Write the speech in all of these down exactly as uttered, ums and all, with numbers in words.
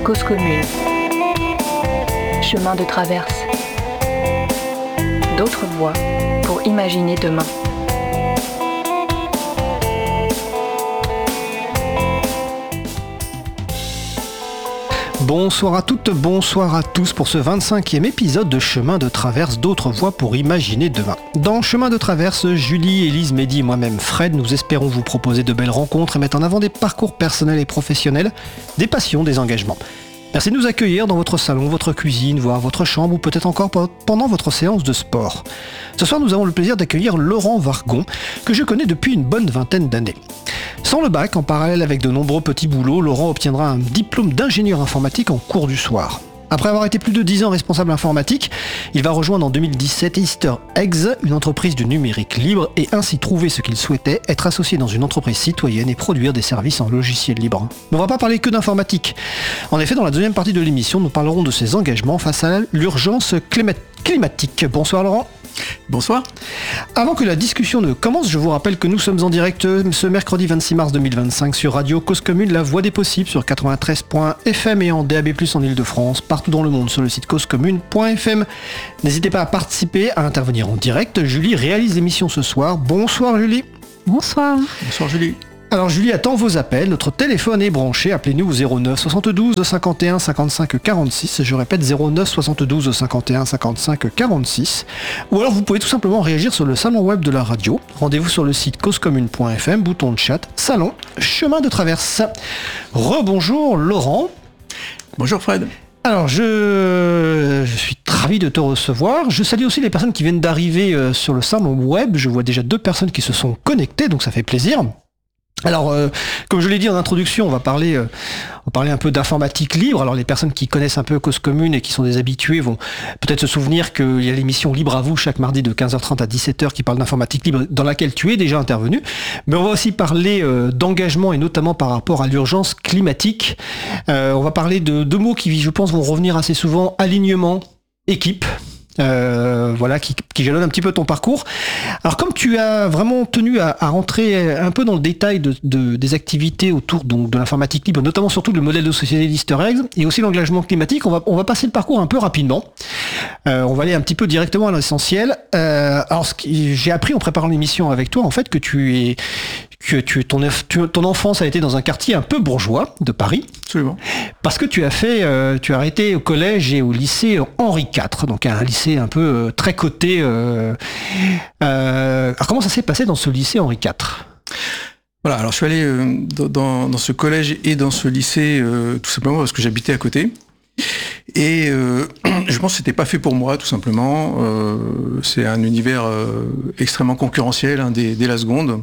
Cause commune. Chemin de traverse. D'autres voies pour imaginer demain. Bonsoir à toutes, bonsoir à tous pour ce vingt-cinquième épisode de Chemin de traverse, d'autres voies pour imaginer demain. Dans Chemin de traverse, Julie, Élise, Mehdi et moi-même Fred, nous espérons vous proposer de belles rencontres et mettre en avant des parcours personnels et professionnels, des passions, des engagements. Merci de nous accueillir dans votre salon, votre cuisine, voire votre chambre ou peut-être encore pendant votre séance de sport. Ce soir, nous avons le plaisir d'accueillir Laurent Vargon, que je connais depuis une bonne vingtaine d'années. Sans le bac, en parallèle avec de nombreux petits boulots, Laurent obtiendra un diplôme d'ingénieur informatique en cours du soir. Après avoir été plus de dix ans responsable informatique, il va rejoindre en deux mille dix-sept Easter Eggs, une entreprise de numérique libre, et ainsi trouver ce qu'il souhaitait, être associé dans une entreprise citoyenne et produire des services en logiciel libre. Mais on va pas parler que d'informatique. En effet, dans la deuxième partie de l'émission, nous parlerons de ses engagements face à l'urgence climatique. Bonsoir Laurent. Bonsoir. Avant que la discussion ne commence, je vous rappelle que nous sommes en direct ce mercredi vingt-six mars deux mille vingt-cinq sur Radio Cause Commune, la voix des possibles sur quatre-vingt-treize point F M et en D A B plus, en Ile-de-France, partout dans le monde sur le site cause commune point F M. N'hésitez pas à participer, à intervenir en direct. Julie réalise l'émission ce soir. Bonsoir Julie. Bonsoir. Bonsoir Julie. Alors Julie attend vos appels, notre téléphone est branché, appelez-nous au zéro neuf soixante-douze cinquante et un cinquante-cinq quarante-six, je répète zéro neuf soixante-douze cinquante et un cinquante-cinq quarante-six, ou alors vous pouvez tout simplement réagir sur le salon web de la radio, rendez-vous sur le site cause commune point F M, bouton de chat, salon, chemin de traverse. Rebonjour Laurent. Bonjour Fred. Alors, je, je suis ravi de te recevoir. Je salue aussi les personnes qui viennent d'arriver euh, sur le salon web, je vois déjà deux personnes qui se sont connectées, donc ça fait plaisir. Alors, euh, comme je l'ai dit en introduction, on va parler, euh, on va parler un peu d'informatique libre. Alors, les personnes qui connaissent un peu Cause Commune et qui sont des habitués vont peut-être se souvenir qu'il y a l'émission Libre à vous chaque mardi de quinze heures trente à dix-sept heures qui parle d'informatique libre, dans laquelle tu es déjà intervenu. Mais on va aussi parler euh, d'engagement et notamment par rapport à l'urgence climatique. Euh, on va parler de deux mots qui, je pense, vont revenir assez souvent: alignement, équipe. Euh, voilà, qui, qui jalonne un petit peu ton parcours. Alors, comme tu as vraiment tenu à, à rentrer un peu dans le détail de, de, des activités autour donc, de l'informatique libre, notamment surtout le modèle de société d'Easter Eggs et aussi l'engagement climatique, on va, on va passer le parcours un peu rapidement. Euh, on va aller un petit peu directement à l'essentiel. Euh, alors, ce qui, j'ai appris en préparant l'émission avec toi, en fait, que tu es que tu, ton, tu, ton enfance a été dans un quartier un peu bourgeois de Paris. Absolument. Parce que tu as fait, euh, tu as arrêté au collège et au lycée Henri quatre, donc un lycée un peu euh, très coté. Euh, euh, alors comment ça s'est passé dans ce lycée Henri quatre ? Voilà, alors je suis allé euh, dans, dans ce collège et dans ce lycée euh, tout simplement parce que j'habitais à côté. Et euh, je pense que c'était pas fait pour moi, tout simplement. Euh, c'est un univers euh, extrêmement concurrentiel hein, dès, dès la seconde.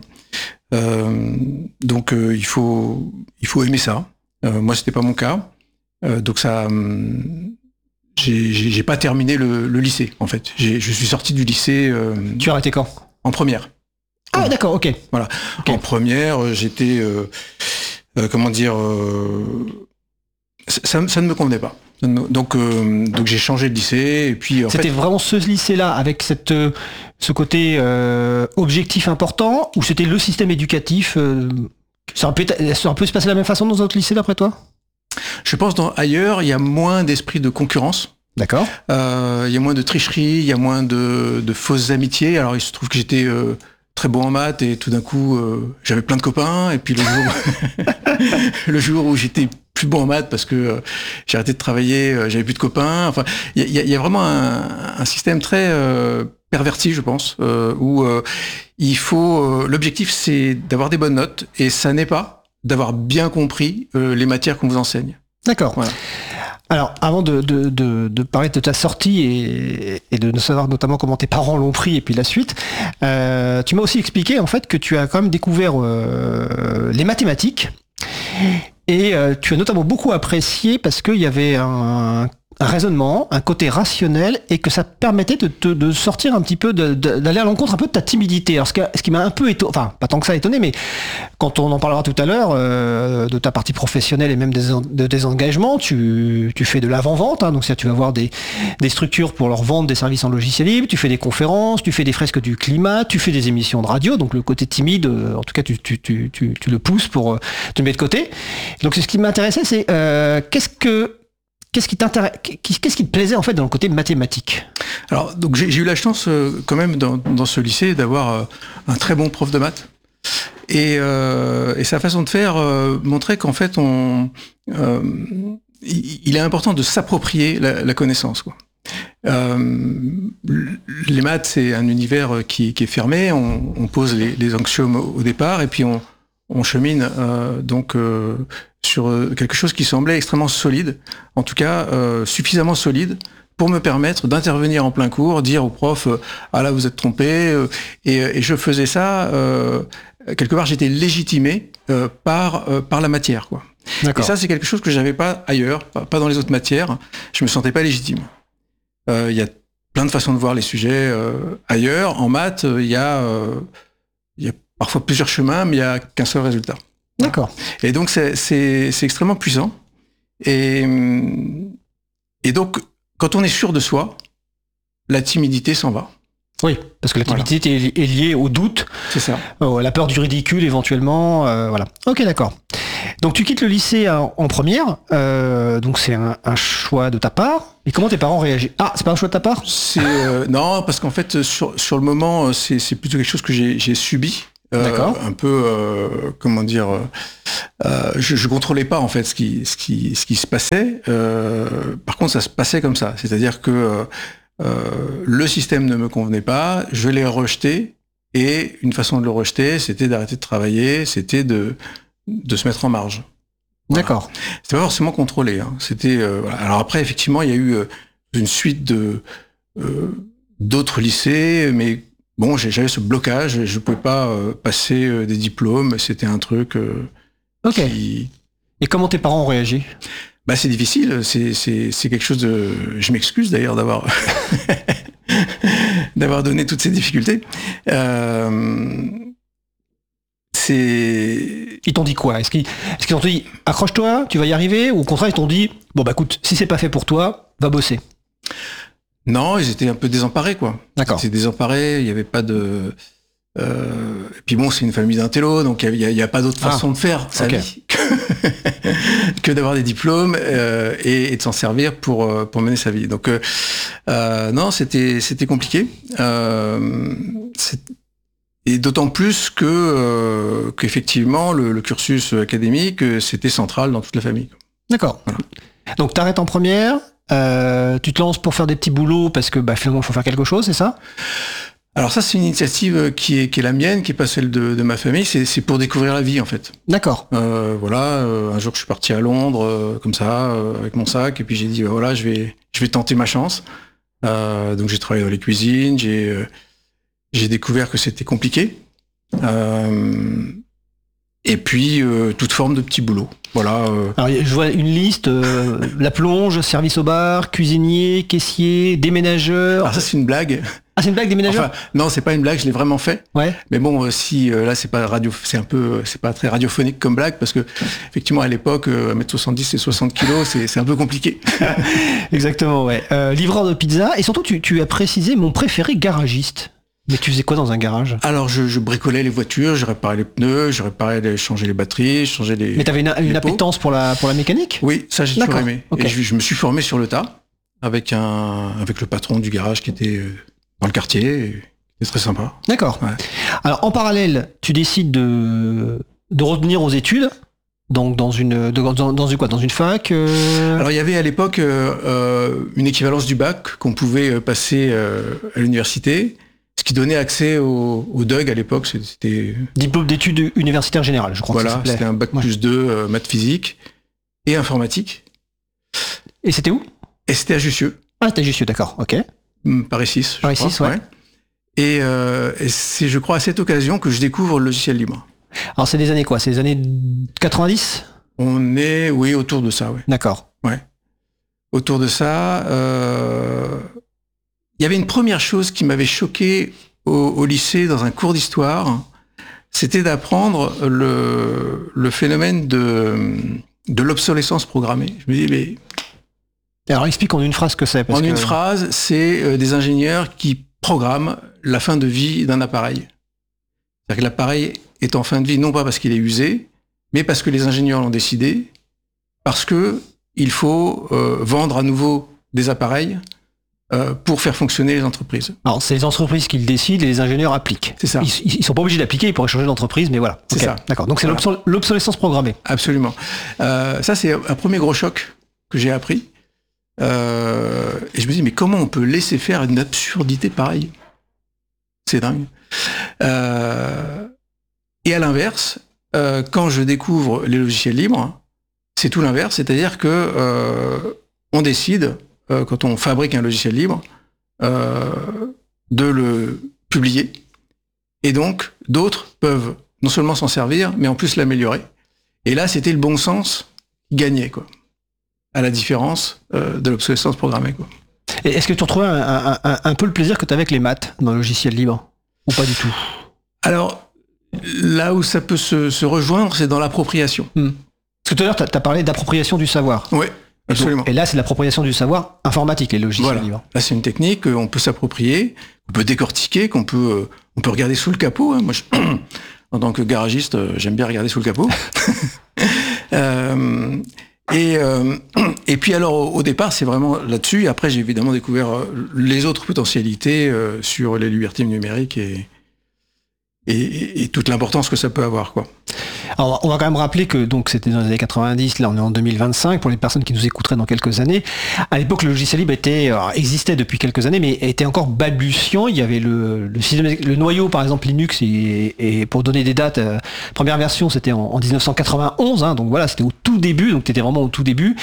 Euh, donc euh, il faut il faut aimer ça. Euh, moi c'était pas mon cas. Euh, donc ça euh, j'ai, j'ai, j'ai pas terminé le, le lycée en fait. J'ai, je suis sorti du lycée. Euh, tu as arrêté quand ? En première. Ah d'accord, ok. Voilà. Okay. En première, j'étais euh, euh, comment dire. Euh, ça, ça ne me convenait pas. Donc, euh, donc j'ai changé de lycée et puis en c'était fait, vraiment ce lycée-là avec cette euh, ce côté euh, objectif important ou c'était le système éducatif euh, ça aurait pu être, ça aurait pu se passer de la même façon dans d'autres lycées d'après toi ? Je pense dans ailleurs il y a moins d'esprit de concurrence. D'accord. Euh, il y a moins de tricherie, il y a moins de, de fausses amitiés. Alors il se trouve que j'étais euh, très bon en maths et tout d'un coup euh, j'avais plein de copains et puis le jour le jour où j'étais plus bon en maths parce que euh, j'ai arrêté de travailler, euh, j'avais plus de copains. Enfin, il y a, y a vraiment un, un système très euh, perverti, je pense, euh, où euh, il faut. Euh, l'objectif, c'est d'avoir des bonnes notes, et ça n'est pas d'avoir bien compris euh, les matières qu'on vous enseigne. D'accord. Voilà. Alors, avant de, de, de, de parler de ta sortie et, et de savoir notamment comment tes parents l'ont pris et puis la suite, euh, tu m'as aussi expliqué en fait que tu as quand même découvert euh, les mathématiques. Et euh, tu as notamment beaucoup apprécié parce qu'il y avait un, un raisonnement, un côté rationnel, et que ça permettait de, de, de sortir un petit peu, de, de, d'aller à l'encontre un peu de ta timidité. Alors ce, que, ce qui m'a un peu étonné, enfin pas tant que ça étonné, mais quand on en parlera tout à l'heure, euh, de ta partie professionnelle et même des, de tes engagements, tu, tu fais de l'avant-vente, hein, donc c'est-à-dire tu vas voir des, des structures pour leur vendre des services en logiciel libre, tu fais des conférences, tu fais des fresques du climat, tu fais des émissions de radio, donc le côté timide, euh, en tout cas tu, tu, tu, tu, tu le pousses pour euh, te mettre de côté. Donc c'est ce qui m'intéressait, c'est euh, qu'est-ce que Qu'est-ce qui t'intéresse, qu'est-ce qui te plaisait en fait dans le côté mathématique? Alors, donc j'ai, j'ai eu la chance euh, quand même dans, dans ce lycée d'avoir euh, un très bon prof de maths. Et, euh, et sa façon de faire euh, montrait qu'en fait, on, euh, il est important de s'approprier la, la connaissance, quoi. Euh, les maths, c'est un univers qui, qui est fermé. On, on pose les, les axiomes au départ et puis on, on chemine euh, donc euh, sur quelque chose qui semblait extrêmement solide, en tout cas euh, suffisamment solide pour me permettre d'intervenir en plein cours, dire au prof euh, ah là vous êtes trompé, euh, et, et je faisais ça euh, quelque part, j'étais légitimé euh, par euh, par la matière, quoi. D'accord. Et ça c'est quelque chose que j'avais pas ailleurs, pas, pas dans les autres matières. Je me sentais pas légitime. Il euh, y a plein de façons de voir les sujets euh, ailleurs. En maths, il euh, y a euh, il y a parfois plusieurs chemins, mais il y a qu'un seul résultat. D'accord. Et donc c'est, c'est, c'est extrêmement puissant. Et, et donc, quand on est sûr de soi, la timidité s'en va. Oui, parce que la timidité voilà. est, est liée au doute, c'est ça. Euh, la peur du ridicule éventuellement. Euh, voilà. Ok, d'accord. Donc tu quittes le lycée en, en première, euh, donc c'est un, un choix de ta part. Et comment tes parents réagissent? Ah, c'est pas un choix de ta part? C'est euh, non, parce qu'en fait sur, sur le moment, c'est, c'est plutôt quelque chose que j'ai, j'ai subi. Euh, D'accord. Un peu, euh, comment dire, euh, je, je contrôlais pas en fait ce qui, ce qui, ce qui se passait. Euh, par contre, ça se passait comme ça, c'est-à-dire que euh, le système ne me convenait pas, je l'ai rejeté, et une façon de le rejeter, c'était d'arrêter de travailler, c'était de, de se mettre en marge. Voilà. D'accord. C'était pas forcément contrôlé. Hein. C'était. Euh, voilà. Alors après, effectivement, il y a eu euh, une suite de euh, d'autres lycées, mais bon, j'avais ce blocage, je ne pouvais pas euh, passer euh, des diplômes, c'était un truc euh, Ok. qui... Et comment tes parents ont réagi? Bah, c'est difficile, c'est, c'est, c'est quelque chose de... Je m'excuse d'ailleurs d'avoir, d'avoir donné toutes ces difficultés. Euh... C'est... Ils t'ont dit quoi? Est-ce qu'ils, est-ce qu'ils t'ont dit « accroche-toi, tu vas y arriver » ou au contraire ils t'ont dit « bon bah écoute, si c'est pas fait pour toi, va bosser ». Non, ils étaient un peu désemparés, quoi. D'accord. Ils étaient désemparés, il n'y avait pas de... Euh... Et puis bon, c'est une famille d'intello, donc il n'y a, a, a pas d'autre façon ah, de faire sa okay. vie que, que d'avoir des diplômes euh, et, et de s'en servir pour, pour mener sa vie. Donc euh, non, c'était, c'était compliqué. Euh, c'est... Et d'autant plus que euh, qu'effectivement, le, le cursus académique, c'était central dans toute la famille. D'accord. Voilà. Donc t'arrêtes en première, euh, tu te lances pour faire des petits boulots parce que bah, finalement il faut faire quelque chose, c'est ça? Alors ça, c'est une initiative qui est, qui est la mienne, qui est pas celle de, de ma famille, c'est, c'est pour découvrir la vie en fait. D'accord. Euh, voilà, euh, un jour je suis parti à Londres, euh, comme ça, euh, avec mon sac, et puis j'ai dit, bah, voilà, je vais, je vais tenter ma chance. Euh, donc j'ai travaillé dans les cuisines, j'ai... Euh, J'ai découvert que c'était compliqué. Euh, et puis, euh, toute forme de petits boulots. Voilà. Euh. Alors, je vois une liste, euh, la plonge, service au bar, cuisinier, caissier, déménageur. Alors ça, c'est une blague. Ah, c'est une blague, déménageur? Enfin, non, c'est pas une blague, je l'ai vraiment fait. Ouais. Mais bon, euh, si, euh, là, c'est pas radio, c'est un peu, c'est pas très radiophonique comme blague, parce que, effectivement, à l'époque, euh, un mètre soixante-dix et soixante kilos, c'est, c'est un peu compliqué. Exactement, ouais. Euh, livreur de pizza, et surtout, tu, tu as précisé mon préféré garagiste. Mais tu faisais quoi dans un garage? Alors, je, je bricolais les voitures, je réparais les pneus, je réparais, les, je changeais les batteries, je changeais les. Mais t'avais une, une appétence pour la, pour la mécanique? Oui, ça j'ai toujours aimé. Okay. Et je, je me suis formé sur le tas avec un, avec le patron du garage qui était dans le quartier. C'était très sympa. D'accord. Ouais. Alors, en parallèle, tu décides de, de revenir aux études. Donc dans une de, dans, dans une quoi dans une fac euh... Alors il y avait à l'époque euh, une équivalence du bac qu'on pouvait passer euh, à l'université. Ce qui donnait accès au, au D U G à l'époque, c'était... Diplôme d'études universitaires générales, je crois. Voilà, que ça s'appelait. C'était un bac ouais. plus deux, euh, maths physique et informatique. Et c'était où? Et c'était à Jussieu. Ah, c'était à Jussieu, d'accord, ok. Paris six, je Paris crois. six, ouais. ouais. Et, euh, et c'est, je crois, à cette occasion que je découvre le logiciel libre. Alors c'est des années quoi? C'est des années quatre-vingt-dix? On est, oui, autour de ça, ouais. D'accord. Ouais. autour de ça. Euh, il y avait une première chose qui m'avait choqué au, au lycée dans un cours d'histoire, c'était d'apprendre le, le phénomène de, de l'obsolescence programmée. Je me dis, mais... Alors explique en une phrase ce que c'est. Parce en que... une phrase, c'est euh, des ingénieurs qui programment la fin de vie d'un appareil. C'est-à-dire que l'appareil est en fin de vie, non pas parce qu'il est usé, mais parce que les ingénieurs l'ont décidé, parce que il faut euh, vendre à nouveau des appareils euh, pour faire fonctionner les entreprises. Alors c'est les entreprises qui le décident et les ingénieurs appliquent. C'est ça. Ils, ils sont pas obligés d'appliquer, ils pourraient changer d'entreprise, mais voilà. C'est okay. ça. D'accord. Donc c'est voilà. l'obsol- l'obsolescence programmée. Absolument. Euh, ça c'est un premier gros choc que j'ai appris. Euh, et je me dis, mais comment on peut laisser faire une absurdité pareille? C'est dingue. Euh, et à l'inverse, euh, quand je découvre les logiciels libres, c'est tout l'inverse, c'est-à-dire que euh, on décide, euh, quand on fabrique un logiciel libre, euh, de le publier, et donc d'autres peuvent non seulement s'en servir, mais en plus l'améliorer. Et là, c'était le bon sens qui gagnait, quoi, à la différence euh, de l'obsolescence programmée, quoi. Et est-ce que tu retrouvais un, un, un, un peu le plaisir que tu as avec les maths dans le logiciel libre? Ou pas du tout? Alors, là où ça peut se, se rejoindre, c'est dans l'appropriation. Hmm. Parce que tout à l'heure, tu as parlé d'appropriation du savoir. Oui, absolument. Et, donc, et là, c'est l'appropriation du savoir informatique, les logiciels voilà. libres. Là, c'est une technique qu'on peut s'approprier, qu'on peut décortiquer, qu'on peut, on peut regarder sous le capot. Hein. Moi, je, en tant que garagiste, j'aime bien regarder sous le capot. euh, et, euh, et puis alors, au, au départ, c'est vraiment là-dessus. Et après, j'ai évidemment découvert les autres potentialités euh, sur les libertés numériques et, et, et toute l'importance que ça peut avoir, quoi. Alors, on va quand même rappeler que donc c'était dans les années quatre-vingt-dix, là on est en deux mille vingt-cinq, pour les personnes qui nous écouteraient dans quelques années. À l'époque, le logiciel libre était, alors, existait depuis quelques années, mais était encore balbutiant. Il y avait le, le, système, le noyau, par exemple Linux, et, et pour donner des dates, euh, première version c'était en, en dix-neuf cent quatre-vingt-onze, hein, donc voilà, c'était au tout début, donc t'étais vraiment au tout début.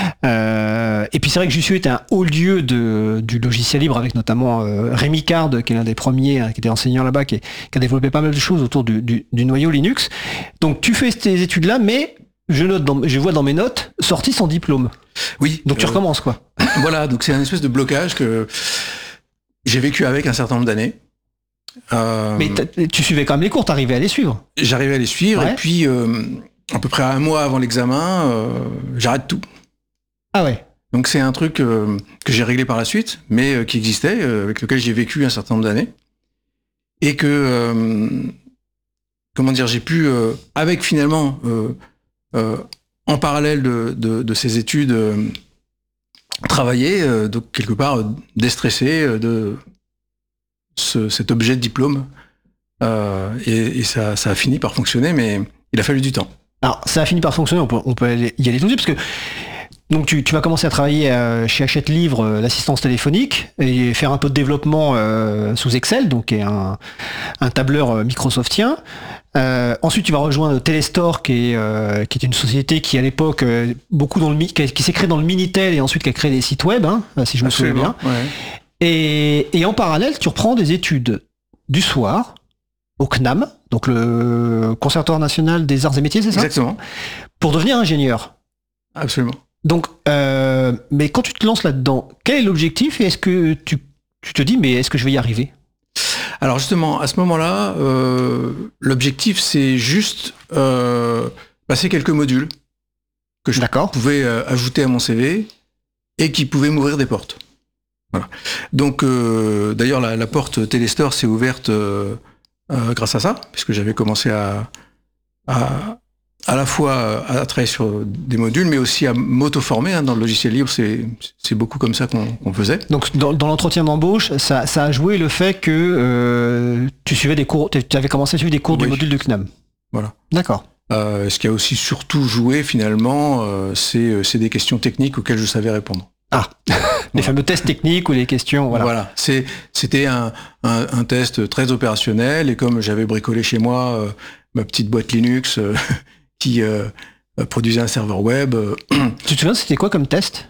Euh, et puis c'est vrai que Jussieu était un haut lieu de, du logiciel libre, avec notamment euh, Rémi Card, qui est l'un des premiers, hein, qui était enseignant là-bas, qui, qui a développé pas mal de choses autour du, du, du noyau Linux. Donc tu fais ces études-là, mais je note, dans, je vois dans mes notes, sortie sans diplôme. Oui. Donc tu euh, recommences, quoi. Voilà, donc c'est un espèce de blocage que j'ai vécu avec un certain nombre d'années. Euh, mais tu suivais quand même les cours, t'arrivais à les suivre. J'arrivais à les suivre, ouais. Et puis euh, à peu près un mois avant l'examen, euh, j'arrête tout. Ah ouais. Donc c'est un truc euh, que j'ai réglé par la suite, mais euh, qui existait, euh, avec lequel j'ai vécu un certain nombre d'années. Et que... Euh, comment dire, j'ai pu, euh, avec finalement, euh, euh, en parallèle de, de, de ces études, euh, travailler, euh, donc quelque part euh, déstresser euh, de ce, cet objet de diplôme. Euh, et et ça, ça a fini par fonctionner, mais il a fallu du temps. Alors, ça a fini par fonctionner, on peut, on peut aller, y aller tout de suite, parce que donc tu, tu vas commencer à travailler euh, chez Hachette Livre, euh, l'assistance téléphonique, et faire un peu de développement euh, sous Excel, donc qui est un, un tableur euh, microsoftien. Euh, ensuite, tu vas rejoindre Telestore, qui est, euh, qui est une société qui, à l'époque, euh, beaucoup dans le qui, qui s'est créée dans le Minitel et ensuite qui a créé des sites web, hein, si je me souviens bien. Ouais. Et, et en parallèle, tu reprends des études du soir au C N A M, donc le Conservatoire national des arts et métiers, c'est ça? Exactement. Pour devenir ingénieur. Absolument. Donc, euh, mais quand tu te lances là-dedans, quel est l'objectif et est-ce que tu, tu te dis, mais est-ce que je vais y arriver? Alors justement, à ce moment-là, euh, l'objectif, c'est juste euh, passer quelques modules que je D'accord. pouvais euh, ajouter à mon C V et qui pouvaient m'ouvrir des portes. Voilà. Donc, euh, d'ailleurs, la, la porte Telestore s'est ouverte euh, euh, grâce à ça, puisque j'avais commencé à, à à la fois à travailler sur des modules, mais aussi à m'auto-former. Hein, dans le logiciel libre, c'est, c'est beaucoup comme ça qu'on, qu'on faisait. Donc, dans, dans l'entretien d'embauche, ça, ça a joué le fait que euh, tu suivais des cours, tu avais commencé à suivre des cours oui. du module de C N A M. Voilà. D'accord. Euh, ce qui a aussi surtout joué, finalement, euh, c'est, c'est des questions techniques auxquelles je savais répondre. Ah, les voilà. fameux tests techniques ou les questions, voilà. Voilà, c'est, c'était un, un, un test très opérationnel, et comme j'avais bricolé chez moi euh, ma petite boîte Linux... Euh, qui euh, produisait un serveur web. Tu te souviens, c'était quoi comme test?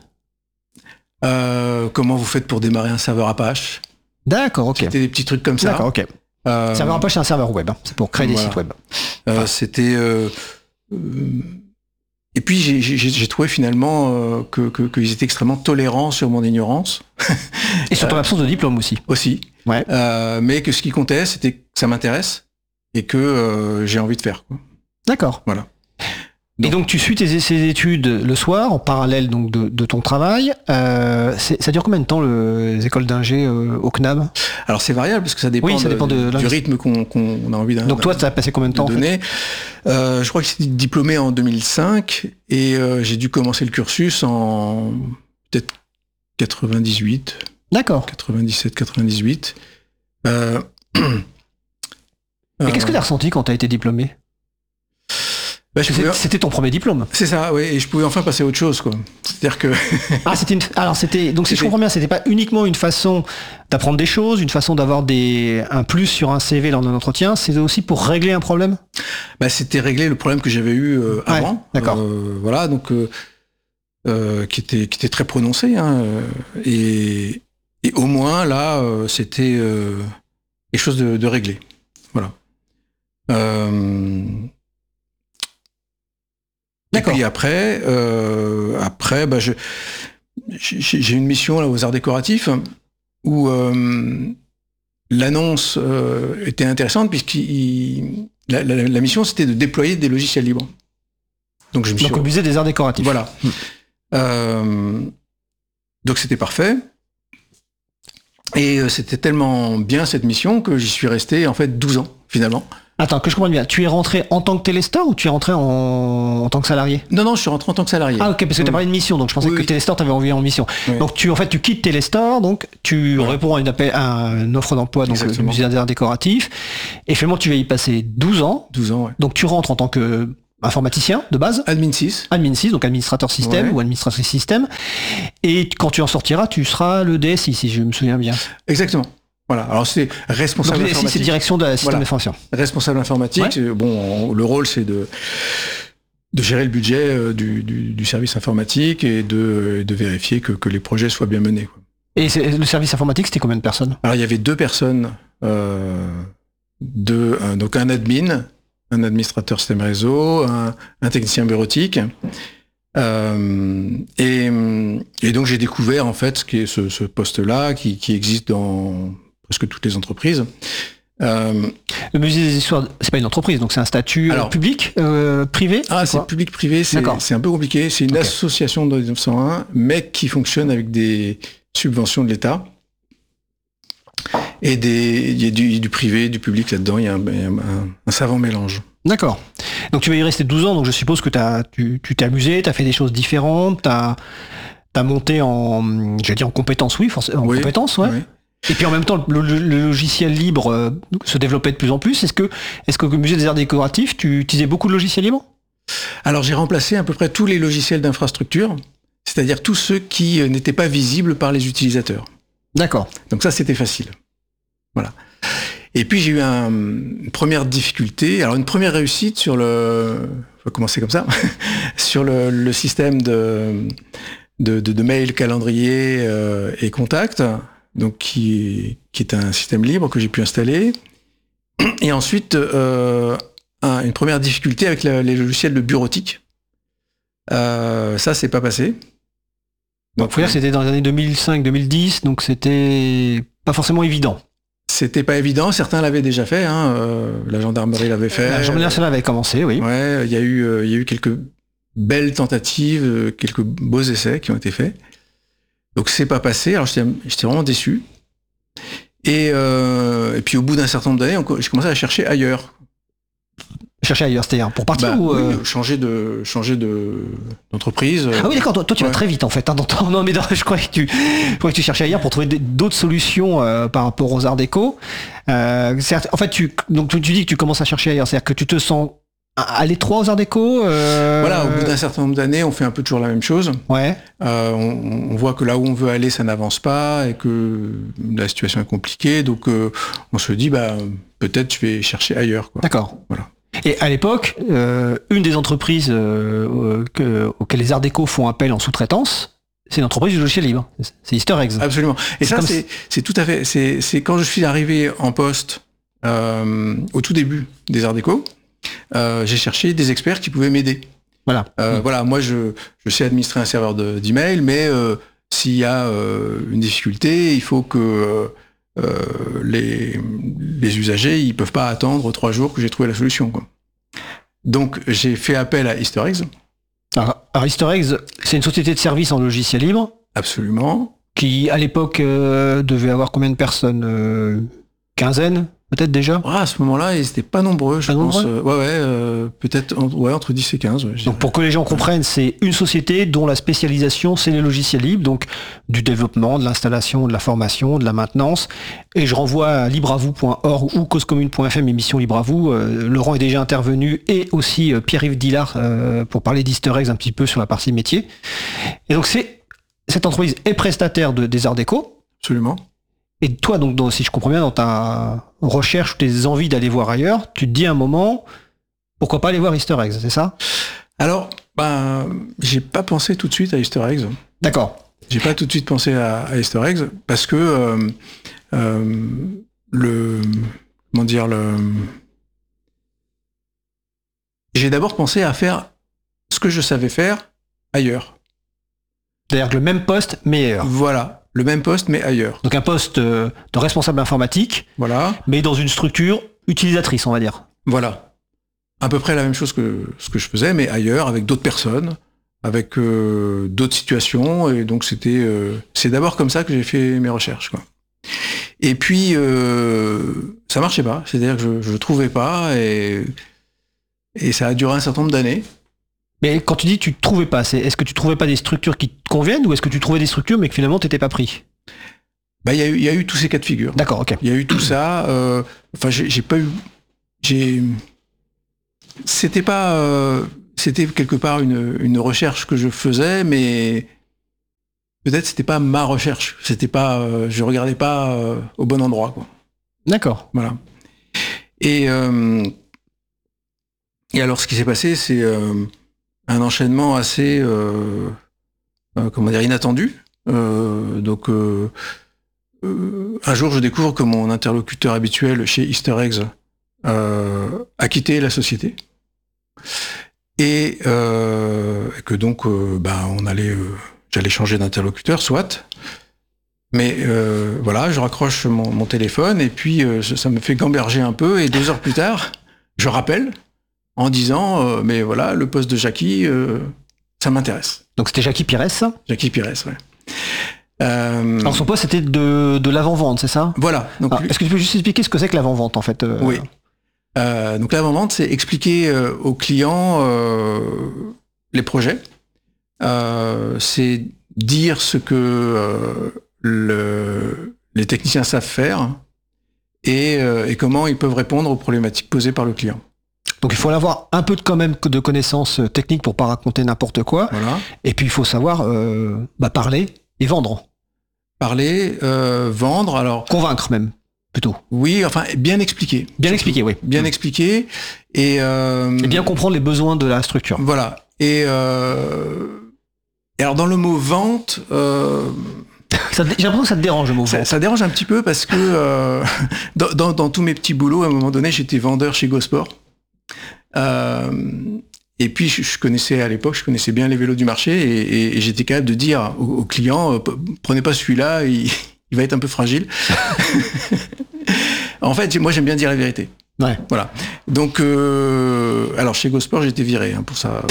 euh, Comment vous faites pour démarrer un serveur Apache? D'accord, ok. C'était des petits trucs comme ça. D'accord, ok. Euh, serveur Apache, c'est un serveur web, hein. C'est pour créer voilà. des sites web. Euh, c'était... Euh, euh, et puis j'ai, j'ai, j'ai trouvé finalement euh, que, que, qu'ils étaient extrêmement tolérants sur mon ignorance. Et sur ton absence de diplôme aussi. Aussi. Ouais. Euh, mais que ce qui comptait, c'était que ça m'intéresse et que euh, j'ai envie de faire. Quoi. D'accord. Voilà. Donc, et donc tu suis tes, ces études le soir, en parallèle donc de, de ton travail. Euh, ça dure combien de temps le, les écoles d'ingé euh, au C N A B? Alors c'est variable parce que ça dépend, oui, ça dépend de, de, du rythme qu'on, qu'on a envie d'un. Donc toi, ça a passé combien de temps de donner. En fait euh, Je crois que j'étais diplômé en deux mille cinq et euh, j'ai dû commencer le cursus en peut-être quatre-vingt-dix-huit. D'accord. quatre-vingt-dix-sept, quatre-vingt-dix-huit. Euh, et euh, qu'est-ce que tu as ressenti quand tu as été diplômé? Bah, pouvais... C'était ton premier diplôme. C'est ça, oui, et je pouvais enfin passer à autre chose, quoi. C'est-à-dire que... ah, c'était une... Alors, c'était... Donc, si je comprends bien, c'était pas uniquement une façon d'apprendre des choses, une façon d'avoir des... un plus sur un C V lors d'un entretien, c'était aussi pour régler un problème? Bah, c'était régler le problème que j'avais eu euh, avant. Ouais, d'accord. Euh, voilà, donc... Euh, euh, qui, était, qui était très prononcé, hein, et, et au moins, là, euh, c'était euh, quelque chose de, de réglé. Voilà. Euh... Et puis après, euh, après, bah, je, j'ai une mission là aux Arts Décoratifs où euh, l'annonce euh, était intéressante puisque la, la, la mission c'était de déployer des logiciels libres. Donc je me suis donc au musée des Arts Décoratifs. Voilà. Mmh. Euh, donc c'était parfait. Et euh, c'était tellement bien cette mission que j'y suis resté en fait douze ans finalement. Attends, que je comprenne bien. Tu es rentré en tant que Téléstor ou tu es rentré en, en tant que salarié? Non, non, je suis rentré en tant que salarié. Ah ok, parce que oui. tu as parlé de mission, donc je pensais oui, que oui. Téléstor t'avait envoyé en mission. Oui. Donc tu, en fait, tu quittes Téléstor, donc tu ouais. réponds à une, appel, à une offre d'emploi, donc le musée des Arts Décoratifs, et finalement tu vas y passer douze ans. douze ans, ouais. Donc tu rentres en tant que informaticien de base. Admin six. Admin six, donc administrateur système ouais. ou administratrice système. Et quand tu en sortiras, tu seras le D S I, si je me souviens bien. Exactement. Voilà, alors c'est responsable donc, informatique. C'est direction de la système voilà. d'information. Responsable informatique, ouais. bon, le rôle c'est de, de gérer le budget euh, du, du, du service informatique et de, de vérifier que, que les projets soient bien menés. Quoi. Et le service informatique, c'était combien de personnes? Alors il y avait deux personnes, euh, deux, un, donc un admin, un administrateur système réseau, un, un technicien bureautique. Euh, et, et donc j'ai découvert en fait ce, qui est ce, ce poste-là qui, qui existe dans presque toutes les entreprises. Euh, le musée des histoires, c'est pas une entreprise, donc c'est un statut alors, public, euh, privé. Ah, c'est public-privé, c'est, c'est un peu compliqué. C'est une okay. association de dix-neuf cent un, mais qui fonctionne avec des subventions de l'État. Et des, il y a du, du privé, du public là-dedans, il y a un, un, un savant mélange. D'accord. Donc tu vas y rester douze ans, donc je suppose que t'as, tu, tu t'es amusé, tu as fait des choses différentes, tu as monté en, j'allais dire en compétences, oui, forcément, en oui, compétences, ouais. Oui. Et puis en même temps, le, le, le logiciel libre euh, se développait de plus en plus. Est-ce que, est-ce que au musée des Arts Décoratifs, tu utilisais beaucoup de logiciels libres? Alors j'ai remplacé à peu près tous les logiciels d'infrastructure, c'est-à-dire tous ceux qui euh, n'étaient pas visibles par les utilisateurs. D'accord. Donc ça, c'était facile. Voilà. Et puis j'ai eu un, une première difficulté, alors une première réussite sur le, on va commencer comme ça, sur le, le système de, de, de, de mail, calendrier euh, et contact, donc qui, qui est un système libre que j'ai pu installer. Et ensuite euh, un, une première difficulté avec la, les logiciels de bureautique. Euh, ça, c'est pas passé. Donc, faut dire que c'était dans les années deux mille cinq deux mille dix, donc c'était pas forcément évident. C'était pas évident, certains l'avaient déjà fait, hein, euh, la gendarmerie l'avait fait. La gendarmerie nationale avait commencé, oui. Ouais, il y a eu, euh, il y a eu quelques belles tentatives, euh, quelques beaux essais qui ont été faits. Donc c'est pas passé, alors j'étais, j'étais vraiment déçu. Et, euh, et puis au bout d'un certain nombre d'années, on, j'ai commencé à chercher ailleurs. Chercher ailleurs, c'est-à-dire pour partir bah, ou euh... oui, changer de changer de d'entreprise. Ah oui, d'accord. Toi, toi tu ouais. vas très vite en fait. Hein, dans, non, mais non, je croyais que tu, je croyais que tu cherchais ailleurs pour trouver d'autres solutions euh, par rapport aux arts déco. Euh, en fait, tu donc tu dis que tu commences à chercher ailleurs, c'est-à-dire que tu te sens à l'étroit aux arts déco. Euh... Voilà, au bout d'un certain nombre d'années, on fait un peu toujours la même chose. Ouais. Euh, on, on voit que là où on veut aller, ça n'avance pas et que la situation est compliquée. Donc, euh, on se dit, bah peut-être je vais chercher ailleurs. Quoi. D'accord. Voilà. Et à l'époque, euh, une des entreprises euh, que, auxquelles les arts déco font appel en sous-traitance, c'est une entreprise du logiciel libre. C'est Easter Eggs. Absolument. Et c'est ça, c'est, c'est tout à fait. C'est, c'est quand je suis arrivé en poste euh, au tout début des arts déco, euh, j'ai cherché des experts qui pouvaient m'aider. Voilà. Euh, mmh. Voilà, moi je, je sais administrer un serveur de, d'email, mais euh, s'il y a euh, une difficulté, il faut que euh, euh, les, les usagers ils peuvent pas attendre trois jours que j'ai trouvé la solution, quoi. Donc j'ai fait appel à Easter Eggs. Alors, alors, Easter Eggs, c'est une société de services en logiciel libre Absolument. qui, à l'époque, euh, devait avoir combien de personnes euh, Quinzaine, peut-être déjà. Ah, à ce moment-là, ils n'étaient pas nombreux, je Pas pense. nombreux Euh, ouais, ouais, euh, peut-être en- ouais, entre dix et quinze. Ouais, je Donc dirais. pour que les gens comprennent, c'est une société dont la spécialisation, c'est les logiciels libres, donc du développement, de l'installation, de la formation, de la maintenance. Et je renvoie à libreavou point org ou causecommune point f m, émission Libre à vous. Euh, Laurent est déjà intervenu et aussi euh, Pierre-Yves Dillard euh, pour parler d'Easter Eggs un petit peu sur la partie métier. Et donc c'est cette entreprise est prestataire de, des Arts Déco. Absolument. Et toi, donc, dans- si je comprends bien, dans ta recherche, tes envies d'aller voir ailleurs, tu te dis à un moment, pourquoi pas aller voir Easter Eggs, c'est ça? Alors, ben, j'ai pas pensé tout de suite à Easter Eggs. D'accord. J'ai pas tout de suite pensé à, à Easter Eggs parce que euh, euh, le comment dire le j'ai d'abord pensé à faire ce que je savais faire ailleurs. C'est-à-dire que le même poste, mais ailleurs. Voilà, le même poste mais ailleurs. Donc un poste euh, de responsable informatique, Voilà, mais dans une structure utilisatrice, on va dire. voilà, à peu près la même chose que ce que je faisais mais ailleurs avec d'autres personnes, avec euh, d'autres situations et donc c'était euh, c'est d'abord comme ça que j'ai fait mes recherches, quoi. Et puis euh, ça marchait pas, c'est-à-dire que je, je trouvais pas et et ça a duré un certain nombre d'années. Mais quand tu dis tu ne trouvais pas, c'est est-ce que tu trouvais pas des structures qui te conviennent ou est-ce que tu trouvais des structures mais que finalement tu n'étais pas pris? Bah il y a eu il y a eu tous ces cas de figure. D'accord, ok. Il y a eu tout ça. euh, Enfin j'ai j'ai pas eu j'ai c'était pas euh, c'était quelque part une une recherche que je faisais mais peut-être c'était pas ma recherche. C'était pas euh, je regardais pas euh, au bon endroit, quoi. D'accord. Voilà. Et, euh, et alors, ce qui s'est passé, c'est euh, un enchaînement assez, euh, euh, comment dire, inattendu. Euh, donc, euh, euh, un jour, je découvre que mon interlocuteur habituel chez Easter Eggs euh, a quitté la société. Et euh, que donc, euh, bah, on allait, euh, j'allais changer d'interlocuteur, soit. Mais euh, voilà, je raccroche mon, mon téléphone et puis euh, ça me fait gamberger un peu et deux heures plus tard, je rappelle en disant euh, mais voilà, le poste de Jackie, euh, ça m'intéresse. Donc c'était Jackie Pires, ça? Jackie Pires, ouais. Euh, Alors son poste c'était de, de l'avant-vente, c'est ça? voilà. Donc, Alors, est-ce que tu peux juste expliquer ce que c'est que l'avant-vente en fait? euh, oui. Euh, donc l'avant-vente, c'est expliquer euh, aux clients euh, les projets. Euh, c'est dire ce que euh, le, les techniciens savent faire et, euh, et comment ils peuvent répondre aux problématiques posées par le client. Donc il faut avoir un peu de, quand même de connaissances techniques pour pas raconter n'importe quoi. Voilà. Et puis il faut savoir euh, bah, parler et vendre. Parler, euh, vendre, alors Convaincre même, plutôt. oui, enfin bien expliquer. Bien expliquer, oui. Bien expliquer et, euh, Et bien comprendre les besoins de la structure. voilà. Et, euh, et alors dans le mot vente, euh, Ça, j'ai l'impression que ça te dérange le mot ça, vente. ça dérange un petit peu parce que euh, dans, dans, dans tous mes petits boulots, à un moment donné, j'étais vendeur chez Gosport. Euh, et puis je, je connaissais à l'époque, je connaissais bien les vélos du marché et, et, et j'étais capable de dire aux, aux clients, euh, prenez pas celui-là, il, il va être un peu fragile. En fait, moi j'aime bien dire la vérité. Ouais. Voilà. Donc, euh, alors chez Gosport, j'ai été viré hein, pour ça.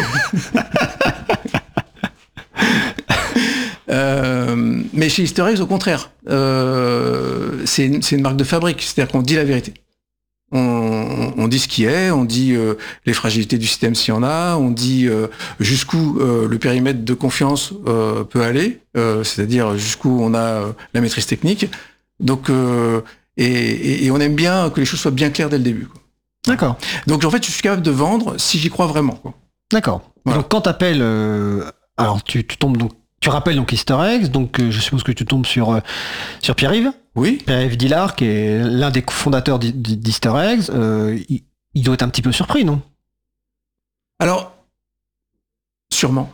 euh, mais chez Easter Eggs, au contraire, euh, c'est une, c'est une marque de fabrique, c'est-à-dire qu'on dit la vérité. On, on, on dit ce qui est, on dit euh, les fragilités du système s'il y en a, on dit euh, jusqu'où euh, le périmètre de confiance euh, peut aller, euh, c'est-à-dire jusqu'où on a euh, la maîtrise technique. Donc euh, Et, et, et on aime bien que les choses soient bien claires dès le début, quoi. D'accord. Donc en fait, je suis capable de vendre si j'y crois vraiment, quoi. D'accord. Voilà. Donc quand t'appelles, euh, alors tu, tu tombes donc, tu rappelles donc Easter Eggs, donc euh, je suppose que tu tombes sur euh, sur Pierre-Yves, Oui. Pierre-Yves Dillard, qui est l'un des fondateurs d'E- d'Easter Eggs. Euh, il, il doit être un petit peu surpris, non? Alors, sûrement.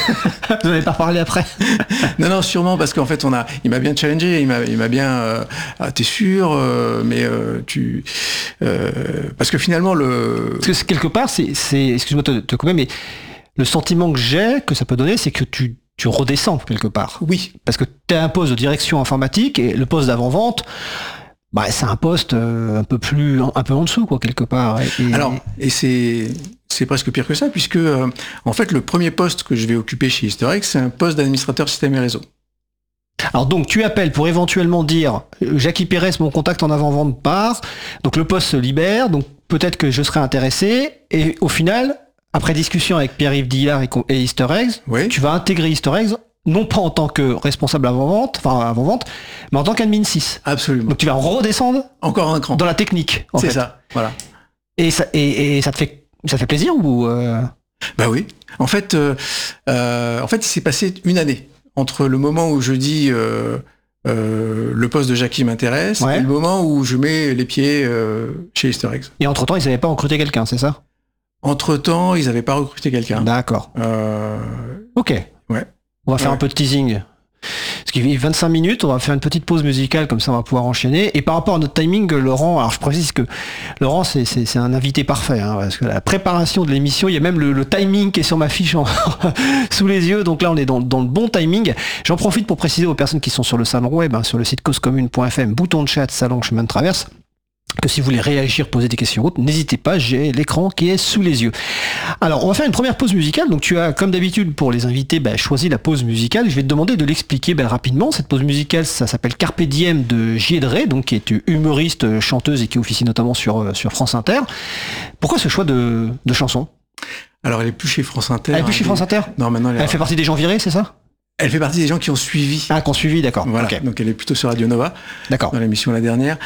Vous n'avez pas parlé après? Non, non, sûrement, parce qu'en fait, on a, il m'a bien challengé, il m'a, il m'a bien, euh, ah, t'es sûr, euh, mais euh, tu, euh, parce que finalement le. Parce que c'est, quelque part, c'est, c'est, excuse-moi de te couper, mais le sentiment que j'ai, que ça peut donner, c'est que tu, tu redescends quelque part. Oui. Parce que tu as un poste de direction informatique et le poste d'avant-vente. Bah, c'est un poste euh, un peu plus, un peu en dessous, quoi, quelque part. Et... Alors, et c'est, c'est presque pire que ça, puisque, euh, en fait, le premier poste que je vais occuper chez Easter Egg, c'est un poste d'administrateur système et réseau. Alors donc, tu appelles pour éventuellement dire, Jackie Pérez, mon contact en avant-vente part, donc le poste se libère, donc peut-être que je serai intéressé, et au final, après discussion avec Pierre-Yves Dillard et, et Easter Eggs, oui. Tu vas intégrer Easter Eggs non pas en tant que responsable avant-vente, enfin avant-vente, mais en tant qu'admin six. Absolument. Donc tu vas redescendre encore un cran dans la technique. En C'est fait. ça, voilà. Et ça, et, et ça te fait, ça te fait plaisir ou euh... Bah oui. En fait, euh, euh, en fait, il s'est passé une année entre le moment où je dis euh, euh, le poste de Jackie m'intéresse ouais. et le moment où je mets les pieds euh, chez Easter Eggs. Et entre temps, ils n'avaient pas recruté quelqu'un, c'est ça? Entre temps, ils n'avaient pas recruté quelqu'un. D'accord. Euh... Ok. Ouais. On va faire ouais. un peu de teasing. Parce qu'il est vingt-cinq minutes, on va faire une petite pause musicale, comme ça on va pouvoir enchaîner. Et par rapport à notre timing, Laurent, alors je précise que Laurent c'est, c'est, c'est un invité parfait, hein, parce que la préparation de l'émission, il y a même le, le timing qui est sur ma fiche en sous les yeux, donc là on est dans, dans le bon timing. J'en profite pour préciser aux personnes qui sont sur le salon web, hein, sur le site cause commune point f m, bouton de chat, salon chemin de traverse, que si vous voulez réagir, poser des questions autres, n'hésitez pas, j'ai l'écran qui est sous les yeux. Alors, on va faire une première pause musicale. Donc, tu as, comme d'habitude, pour les invités, bah, choisi la pause musicale. Je vais te demander de l'expliquer bah, rapidement. Cette pause musicale, ça s'appelle Carpe Diem de Giedré, donc qui est humoriste, chanteuse et qui officie notamment sur, sur France Inter. Pourquoi ce choix de, de chanson? Alors, elle est plus chez France Inter. Elle est plus chez France Inter? Non, maintenant, elle, elle est... fait partie des gens virés, c'est ça? Elle fait partie des gens qui ont suivi. Ah, qui ont suivi, d'accord. Voilà. Okay. Donc elle est plutôt sur Radio Nova. D'accord. Dans l'émission la dernière.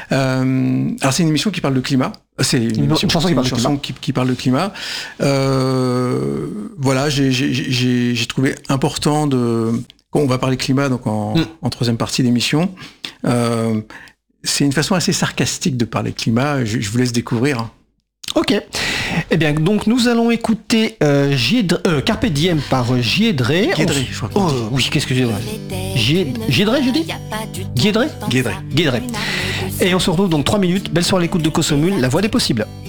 Euh, alors c'est une émission qui parle de climat. C'est une, une, émission, une chanson, qui, une parle chanson qui, qui parle de climat. Euh, voilà, j'ai, j'ai, j'ai, j'ai trouvé important de. On va parler climat donc en, mm. en troisième partie d'émission. Euh, c'est une façon assez sarcastique de parler climat. Je, je vous laisse découvrir. Ok. Eh bien, donc nous allons écouter euh, Giedré, euh, Carpe Diem par Giedré. Giedré, je crois. Oh, oui, qu'est-ce que j'ai dit Giedré, je dis Giedré Giedré. Giedré. Et on se retrouve donc trois minutes. Belle soirée à l'écoute de Cosomule, la voix des possibles.